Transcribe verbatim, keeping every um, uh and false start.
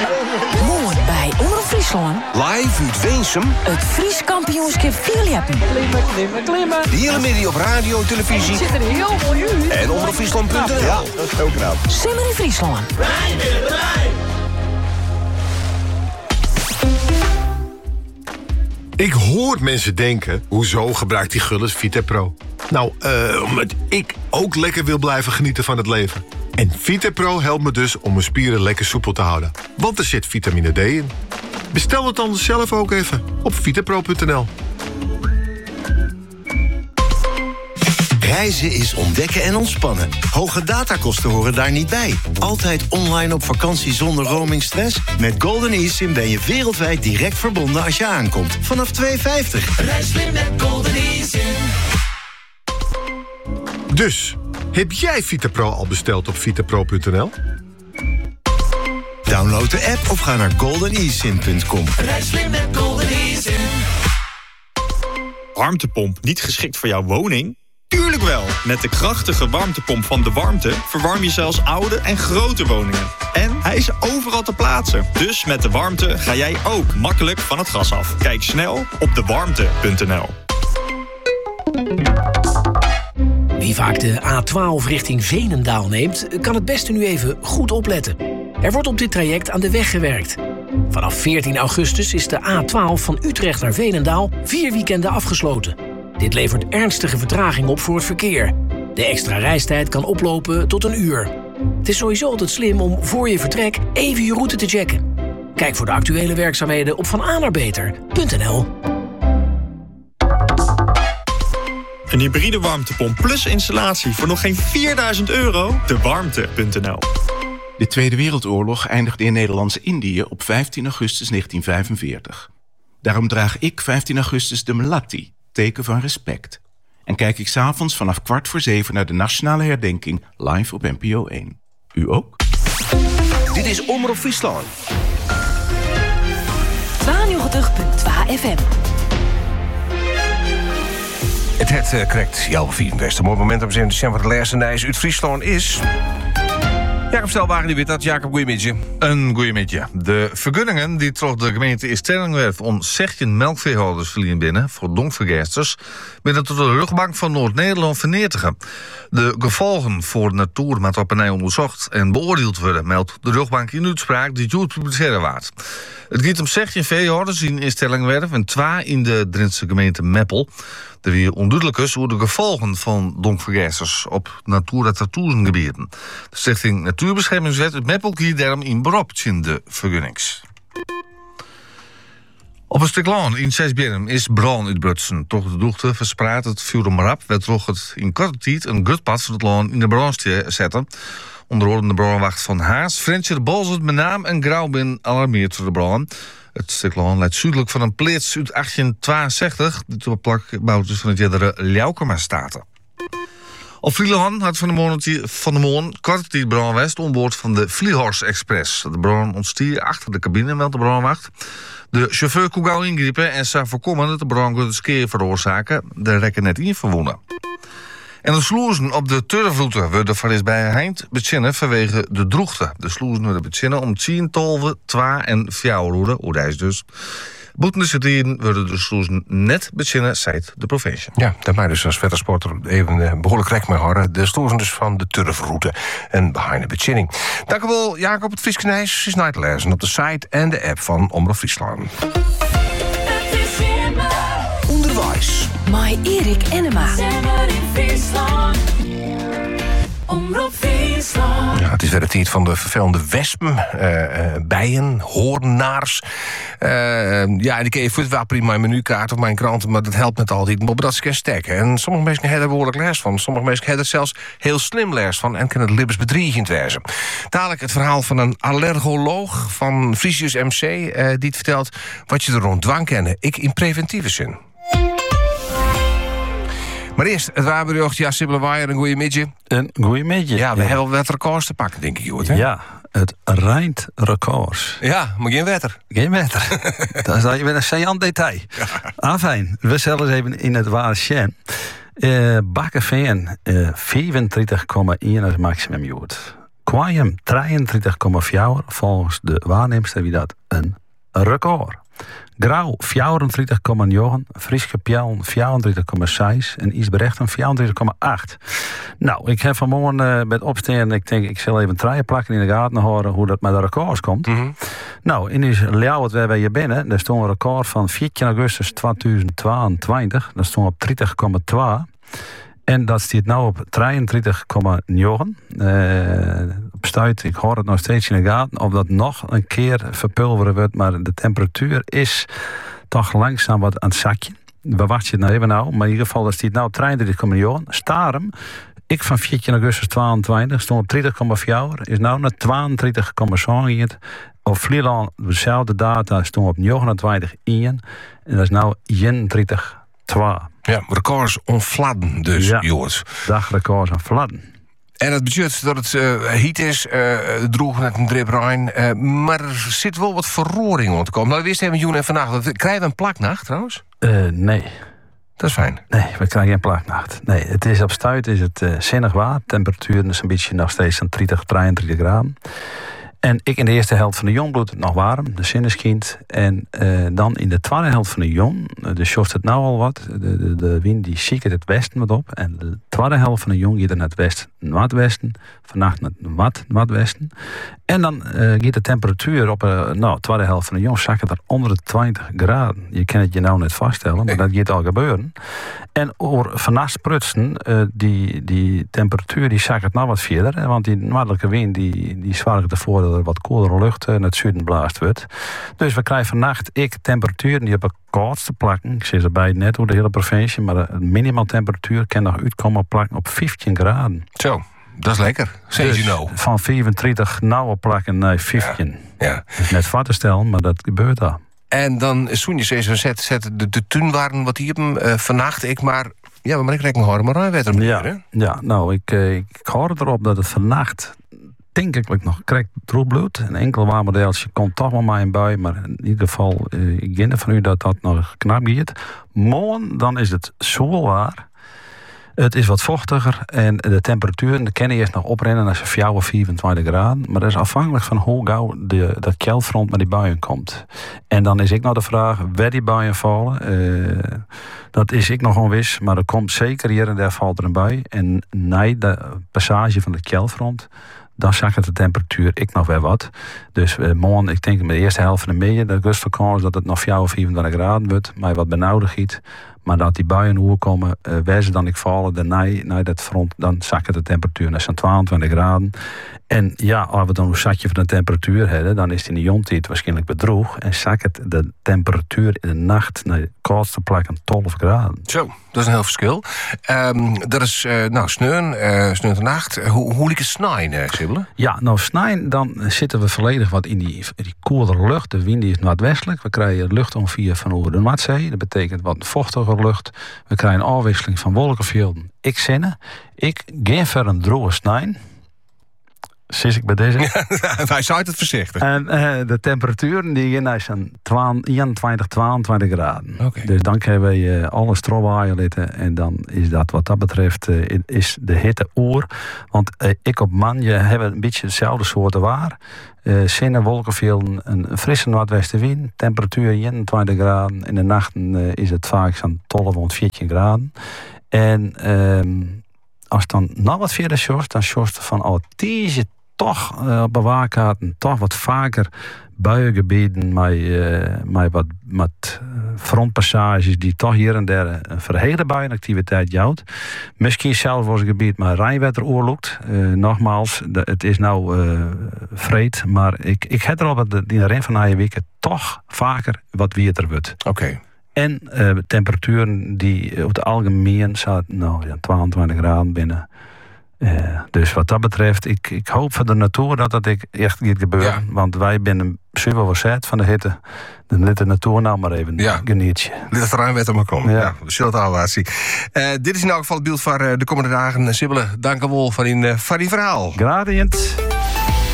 Morgen bij Omroep Friesland. Live uit Weensum. Het Fries kampioenschap vierleppen. Klimmen, klimmen, klimmen. De hele middag op radio, televisie. Zit er heel mooi uit. En omroepfriesland punt n l. Ja, dat is ook knap. Simmer in Friesland. Ik hoor mensen denken, hoezo gebruikt die Gullis Vitapro? Nou, uh, omdat ik ook lekker wil blijven genieten van het leven. En Vitapro helpt me dus om mijn spieren lekker soepel te houden. Want er zit vitamine D in. Bestel het dan zelf ook even op vitapro punt n l. Reizen is ontdekken en ontspannen. Hoge datakosten horen daar niet bij. Altijd online op vakantie zonder roamingstress? Met Golden eSIM ben je wereldwijd direct verbonden als je aankomt. Vanaf twee vijftig. Reis slim met Golden eSIM. Dus, heb jij Vitapro al besteld op vitapro punt n l? Download de app of ga naar golden e sim punt com. Reis slim met Golden eSIM. Warmtepomp niet geschikt voor jouw woning? Tuurlijk wel! Met de krachtige warmtepomp van De Warmte verwarm je zelfs oude en grote woningen. En hij is overal te plaatsen. Dus met De Warmte ga jij ook makkelijk van het gas af. Kijk snel op de warmte punt n l. Wie vaak de A twaalf richting Veenendaal neemt, kan het beste nu even goed opletten. Er wordt op dit traject aan de weg gewerkt. Vanaf veertien augustus is de A twaalf van Utrecht naar Veenendaal vier weekenden afgesloten. Dit levert ernstige vertraging op voor het verkeer. De extra reistijd kan oplopen tot een uur. Het is sowieso altijd slim om voor je vertrek even je route te checken. Kijk voor de actuele werkzaamheden op van a naar beter punt n l. Een hybride warmtepomp plus installatie voor nog geen vierduizend euro? de warmte punt n l. De Tweede Wereldoorlog eindigde in Nederlands-Indië op vijftien augustus negentien vijfenveertig. Daarom draag ik vijftien augustus de melatti, teken van respect. En kijk ik 's avonds vanaf kwart voor zeven naar de nationale herdenking live op N P O één. U ook? Dit is Omroep Friesland. tweeënnegentig komma twee F M. Het het uh, correct, Jelve vierentwintig. Een mooi moment om zeven december de laatste reis uit Friesland is. Jacob Stelwagen, die weet dat. Jacob, goeiemiddag. Een goeiemiddag. De vergunningen die toch de gemeente in stelling werd om zestien melkveehouders verliezen binnen voor donkvergeesters, binnen tot de rugbank van Noord-Nederland vernietigd. De gevolgen voor de natuurmaatschappij onderzocht en beoordeeld worden, meldt de rugbank in uitspraak die het publiceren waard. Het gaat om zestien veehouders die in instelling werden en twee in de Drentse gemeente Meppel. Er weer onduidelijk is hoe de gevolgen van donkvergeesters op Natura tweeduizend gebieden. De Stichting Natuurbeschermingswet het Meppel hier daarom in beroep in de vergunnings. Op een stuk land in Zesbjerm is brand uitbrutsen. Toch de dochter verspreid het vuur om rap, werd toch het in korte tijd een gutpad van het land in de brand zetten. Onder andere de brandwacht van Haas, Frentje de Bolzert met naam en Grauwbin alarmeert voor de brand. Het stuk land leidt zuidelijk van een pleets uit achttien tweeënzestig... die op plak bouwt is van het jerdere Ljaukema-staten. Op Vlieland had van de Moon van de Moon korte tijd brand west onboord van de Vliehorst Express. De brand ontstier achter de cabine, meldt de brandwacht. De chauffeur kon gauw ingrijpen en zou voorkomen dat de brand het skeer veroorzaken. De rekken net in verwonnen. En de sloezen op de turfroute worden voor bij Heind bezinnen vanwege de droogte. De sloezen worden bezinnen om tien, twaalf, twee en vier roeden, hoe dat is dus. Boetende dieren worden de sloezen net bezinnen, zei de provincie. Ja, dat mij dus als wettersporter even behoorlijk recht mee horen. De sloezen dus van de turfroute en behind de bezinning. Dank u wel, Jacob. Het Frieskenijs is na te lezen op de site en de app van Omroep Friesland. Onderwijs. My Erik Enema. Omroep Friesland. Ja, het is weer de tijd van de vervelende wespen, uh, uh, bijen, hoornaars. Uh, ja, die kun je voor het wel prima mijn menukaart of mijn krant, maar dat helpt net altijd. Maar dat is geen stek. En sommige mensen hebben er behoorlijk les van. Sommige mensen hebben er zelfs heel slim les van en kunnen het libbes bedriegend wezen. Dadelijk het verhaal van een allergoloog van Frisius M C, uh, die het vertelt wat je er rond dwang kennen. Ik in preventieve zin. Maar eerst, het waarbericht, ja, Sibylle Waaier, een goeie middag. Een goeie middag. Ja, we ja. hebben wel wat records te pakken, denk ik, Joert, hè? Ja, het rijnt records. Ja, maar geen wetter. Geen wetter. Dat is een saillant detail. Ja. Ah, fijn. We zullen eens even in het ware zien. Uh, Bakkeveen, uh, vijfendertig komma één is maximum, Joert. Kwam drieëntwintig komma vier. Volgens de waarnemster wie dat een record. Grauw vierentwintig komma negen, Frieske Pjellen vierentwintig komma zes en Isberechten vierentwintig komma acht. Nou, ik heb vanmorgen uh, met opstaan, ik denk ik zal even treien plakken in de gaten horen hoe dat met de records komt. Mm-hmm. Nou, in is Ljouwert waar wij hier binnen, daar stond een record van veertien augustus tweeduizend tweeëntwintig, dat stond op dertig komma twee. En dat staat nu op drieëntwintig komma negen. Uh, op stuit, ik hoor het nog steeds in de gaten, of dat nog een keer verpulveren wordt. Maar de temperatuur is toch langzaam wat aan het zakje. We wachten het nou even nou. Maar in ieder geval, dat staat nu op drieëntwintig komma negen. Starum, ik van veertien augustus tweeëntwintig, stond op dertig komma vier. Is nu naar tweeëntwintig komma zeven. Op Vlieland, dezelfde data, stond op negenentwintig komma één. En dat is nu eenentwintig komma twee. Ja, records onvladden dus, ja, Joort. Dagrecords onvladden. En het betekent dat het uh, heet is, uh, droeg net een drip Rijn. Uh, maar er zit wel wat verroring om te komen. Nou, we wisten even Joen en vannacht. Krijgen we een plaknacht trouwens? Uh, nee. Dat is fijn. Nee, we krijgen geen plaknacht. Nee, het is op stuit is het uh, zinnig waar. De temperatuur is een beetje nog steeds aan dertig, drieëntwintig graden. En ik in de eerste helft van de jong bloed het nog warm, de zinneskind. En uh, dan in de tweede helft van de jong, uh, de sjoft het nou al wat. De, de, de wind die ziekert het westen wat op. En de tweede helft van de jong gaat er naar het westen, noordwesten. Vannacht naar het wat, noordwesten. En dan uh, gaat de temperatuur op uh, nou, de tweede helft van de jong zakken er onder de twintig graden. Je kan het je nou net vaststellen, maar dat gaat al gebeuren. En over vannacht prutsen, uh, die, die temperatuur die zakken nou wat verder. Want die noordelijke wind die, die zorgt ervoor dat er wat koelere lucht naar het zuiden blaast wordt. Dus we krijgen vannacht ik temperaturen die op een koudste plakken. Ik zie erbij net hoe de hele provincie, maar de minimaltemperatuur kan nog uitkomen plakken op vijftien graden. Zo, dat is lekker. Zeg je nou. Van vijfentwintig nauwe plakken naar vijftien. Ja. Ja. Dat is net wat te stellen, maar dat gebeurt daar. En dan Soenje zo zet, zet de, de tuin waren wat hier hem uh, vannacht ik maar ja, maar ik rekken horen maar hij werd er ja, hè? Ja, nou ik, uh, ik hoor erop dat het vannacht denk ik nog krijgt droegbloed. Een enkel waar modeltje komt toch wel maar in bui. Maar in ieder geval, uh, ik ken van u dat dat nog knap gaat. Morgen, dan is het zoelwaar. Het is wat vochtiger en de temperatuur, de kennen eerst nog oprennen als je of vierentwintig graden. Maar dat is afhankelijk van hoe gauw de, dat keldfront met die buien komt. En dan is ik nog de vraag, waar die buien vallen. Uh, dat is ik nog onwis, maar er komt zeker hier en daar valt er een bui. En na de passage van het keldfront, dan zakt de temperatuur ik nog weer wat. Dus uh, morgen, ik denk in de eerste helft van de middag, de rustvakantie, dat het nog vier of vierentwintig graden wordt. Maar wat benauwd giet. Maar dat die buien hoe komen, uh, waar ze dan ik vallen, daarna naar dat front, dan zakken de temperatuur naar zo'n tweeëntwintig graden. En ja, als we dan een zatje van de temperatuur hebben, dan is het in de jontijd waarschijnlijk bedroeg. En zakt de temperatuur in de nacht naar de koudste plek aan twaalf graden. Zo, dat is een heel verschil. Um, dat is, uh, nou, sneun, uh, sneun de nacht. Uh, hoe hoe liep het snijden, uh, Sibylle? Ja, nou, snijden, dan zitten we volledig wat in die, die koelere lucht. De wind is noordwestelijk. We krijgen lucht ongeveer van over de Noordzee. Dat betekent wat vochtiger lucht. We krijgen een afwisseling van wolkenvelden. Ik zinnen. Ik ga voor een droge snijden. Zit ik bij deze? Ja, wij zijn het voorzichtig. En uh, de temperaturen die gaan naar eenentwintig, tweeëntwintig graden. Okay. Dus dan kunnen we uh, alle strobaaien litten. En dan is dat wat dat betreft uh, is de hitte oer. Want uh, ik op Manje hebben een beetje hetzelfde soort waar. Uh, zinnen, wolkenvelden, een frisse noordwestenwind. Temperatuur eenentwintig graden. In de nachten uh, is het vaak zo'n twaalf tot veertien graden. En uh, als dan nog wat verder sjorst, dan sjorst van al deze toch uh, op bewaarkaarten toch wat vaker buiengebieden met, uh, met wat met frontpassages die toch hier en daar een verheerde buienactiviteit jouwt. Misschien zelfs was een gebied maar Rijnwetter oorlogt. Uh, nogmaals, de, het is nou uh, vreed, maar ik, ik heb er al wat in de ren van na weken toch vaker wat weerder wordt. Oké. Okay. En uh, temperaturen die op het algemeen zaten, nou ja, tweeëntwintig graden binnen. Uh, dus wat dat betreft, ik, ik hoop voor de natuur dat dat ik echt gaat gebeuren. Ja. Want wij zijn super verzet van de hitte. Dan let de natuur nou maar even ja. genietje. Dit is de ruimte maar komen. Ja. Ja, we zullen het al laten zien. Uh, dit is in elk geval het beeld voor uh, de komende dagen. Sibylle, dank u wel voor die, uh, voor die verhaal. Gradient.